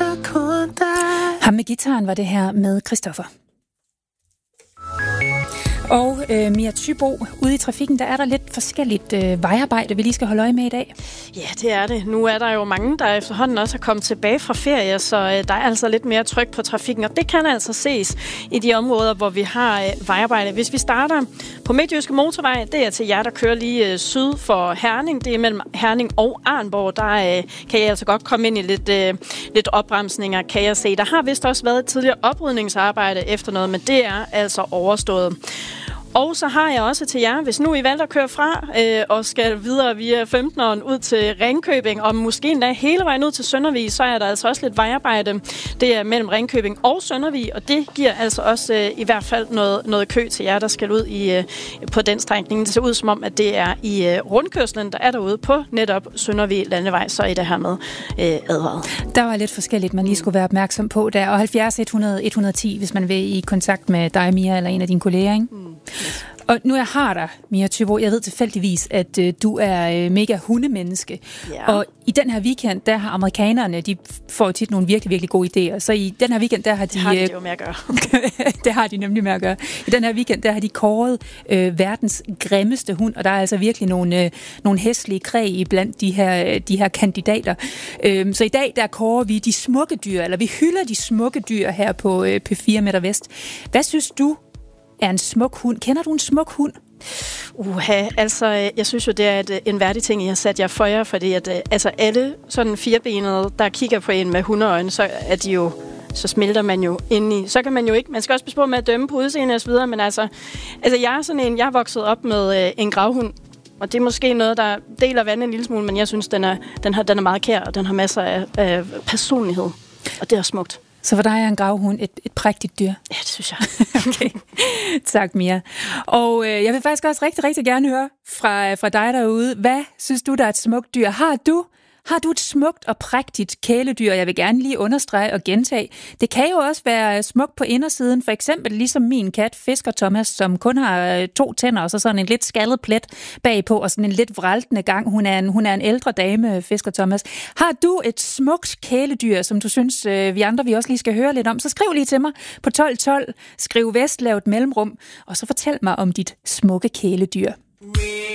kun dig. Ham med gitaren var det her med Christoffer. Og Mia Thybo, ude i trafikken, der er der lidt forskelligt vejarbejde, vi lige skal holde øje med i dag. Ja, det er det. Nu er der jo mange, der efterhånden også er kommet tilbage fra ferie, så der er altså lidt mere tryk på trafikken, og det kan altså ses i de områder, hvor vi har vejarbejde. Hvis vi starter på Midtjyske Motorvej, det er til jer, der kører lige syd for Herning. Det er mellem Herning og Arnborg. Der kan jeg altså godt komme ind i lidt opbremsninger, kan jeg se. Der har vist også været et tidligere oprydningsarbejde efter noget, men det er altså overstået. Og så har jeg også til jer, hvis nu I valgte at køre fra og skal videre via 15'eren ud til Ringkøbing, og måske endda hele vejen ud til Søndervig, så er der altså også lidt vejarbejde. Det er mellem Ringkøbing og Søndervig, og det giver altså også i hvert fald noget kø til jer, der skal ud på den strækning. Det ser ud som om, at det er i rundkørslen, der er derude på netop Søndervig Landevej, så er det her med advaret. Der var lidt forskelligt, man lige skulle være opmærksom på der, og 70 100 110, hvis man vil i kontakt med dig, Mia, eller en af dine kolleger, ikke? Og nu jeg har dig, Mia Thybo, jeg ved tilfældigvis, at du er mega hundemenneske. Ja. Og i den her weekend, der har amerikanerne, de får tit nogle virkelig, virkelig gode idéer. Så i den her weekend, der har de... Det har de jo med at gøre. Det har de nemlig med at gøre. I den her weekend, der har de kåret verdens grimmeste hund, og der er altså virkelig nogle hæslige kræg iblandt de her kandidater. Så i dag, der kårer vi de smukke dyr, eller vi hylder de smukke dyr her på P4 Midt og Vest. Hvad synes du er en smuk hund? Kender du en smuk hund? Altså, jeg synes jo, det er en værdig ting, I har sat jer for jer, fordi at alle sådan firebenede, der kigger på en med hundeøjne, så er de jo, så smelter man jo indeni. Så kan man jo ikke, man skal også passe på med at dømme på udseende og så videre, men altså jeg er sådan en, jeg er vokset op med en gravhund, og det er måske noget, der deler vandet en lille smule, men jeg synes, den er meget kær, og den har masser af personlighed, og det er smukt. Så for dig er en gravhund et prægtigt dyr? Ja, det synes jeg. Okay. Tak, Mia. Og jeg vil faktisk også rigtig, rigtig gerne høre fra dig derude. Hvad synes du, der er et smukt dyr? Har du et smukt og prægtigt kæledyr? Jeg vil gerne lige understrege og gentage. Det kan jo også være smukt på indersiden. For eksempel ligesom min kat, Fisker Thomas, som kun har 2 tænder og så sådan en lidt skaldet plet bagpå og sådan en lidt vraltende gang. Hun er en ældre dame, Fisker Thomas. Har du et smukt kæledyr, som du synes, vi også lige skal høre lidt om? Så skriv lige til mig på 1212. Skriv Vest, lav et mellemrum, og så fortæl mig om dit smukke kæledyr.